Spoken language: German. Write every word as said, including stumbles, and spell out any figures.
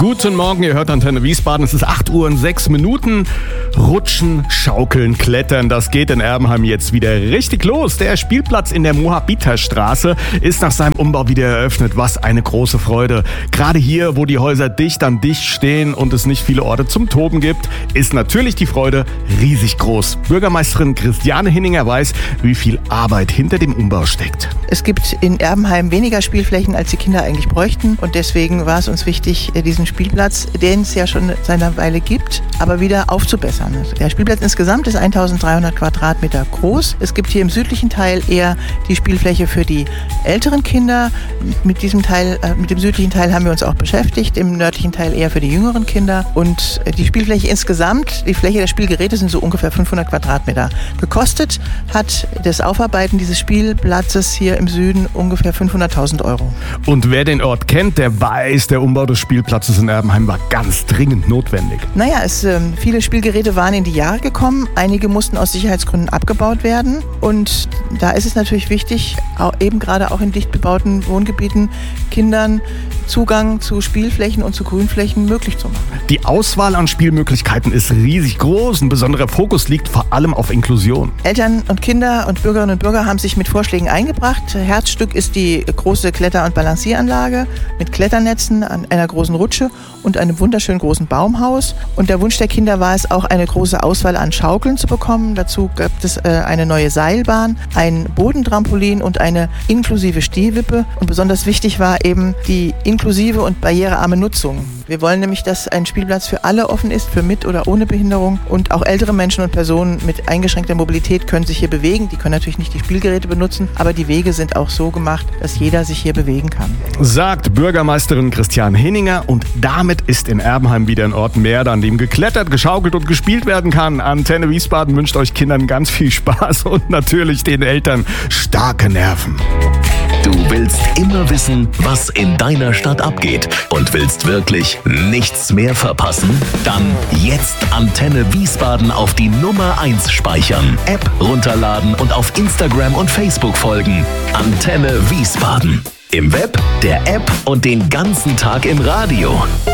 Guten Morgen, ihr hört Antenne Wiesbaden. Es ist acht Uhr und sechs Minuten. Rutschen, schaukeln, klettern, das geht in Erbenheim jetzt wieder richtig los. Der Spielplatz in der Moabiterstraße ist nach seinem Umbau wieder eröffnet. Was eine große Freude. Gerade hier, wo die Häuser dicht an dicht stehen und es nicht viele Orte zum Toben gibt, ist natürlich die Freude riesig groß. Bürgermeisterin Christiane Hinninger weiß, wie viel Arbeit hinter dem Umbau steckt. Es gibt in Erbenheim weniger Spielflächen, als die Kinder eigentlich bräuchten. Und deswegen war es uns wichtig, diesen Spielplatz, den es ja schon seit einer Weile gibt, aber wieder aufzubessern. Der Spielplatz insgesamt ist eintausenddreihundert Quadratmeter groß. Es gibt hier im südlichen Teil eher die Spielfläche für die älteren Kinder. Mit diesem Teil, äh, mit dem südlichen Teil haben wir uns auch beschäftigt, im nördlichen Teil eher für die jüngeren Kinder. Und die Spielfläche insgesamt, die Fläche der Spielgeräte sind so ungefähr fünfhundert Quadratmeter. Gekostet hat das Aufarbeiten dieses Spielplatzes hier im Süden ungefähr fünfhunderttausend Euro. Und wer den Ort kennt, der weiß, der Umbau des Spielplatzes in Erbenheim war ganz dringend notwendig. Naja, es, äh, viele Spielgeräte waren in die Jahre gekommen. Einige mussten aus Sicherheitsgründen abgebaut werden. Und da ist es natürlich wichtig, auch eben gerade auch in dicht bebauten Wohngebieten, Kindern Zugang zu Spielflächen und zu Grünflächen möglich zu machen. Die Auswahl an Spielmöglichkeiten ist riesig groß. Ein besonderer Fokus liegt vor allem auf Inklusion. Eltern und Kinder und Bürgerinnen und Bürger haben sich mit Vorschlägen eingebracht. Herzstück ist die große Kletter- und Balancieranlage mit Kletternetzen an einer großen Rutsche und einem wunderschönen großen Baumhaus. Und der Wunsch der Kinder war es auch, eine große Auswahl an Schaukeln zu bekommen. Dazu gibt es äh, eine neue Seilbahn, ein Bodentrampolin und eine inklusive Stehwippe. Und besonders wichtig war eben die inklusive und barrierearme Nutzung. Wir wollen nämlich, dass ein Spielplatz für alle offen ist, für mit oder ohne Behinderung. Und auch ältere Menschen und Personen mit eingeschränkter Mobilität können sich hier bewegen. Die können natürlich nicht die Spielgeräte benutzen, aber die Wege sind auch so gemacht, dass jeder sich hier bewegen kann. Sagt Bürgermeisterin Christiane Hinninger. Und damit ist in Erbenheim wieder ein Ort mehr, an dem geklettert, geschaukelt und gespielt werden kann. Antenne Wiesbaden wünscht euch Kindern ganz viel Spaß und natürlich den Eltern starke Nerven. Du willst immer wissen, was in deiner Stadt abgeht und willst wirklich nichts mehr verpassen? Dann jetzt Antenne Wiesbaden auf die Nummer eins speichern, App runterladen und auf Instagram und Facebook folgen. Antenne Wiesbaden. Im Web, der App und den ganzen Tag im Radio.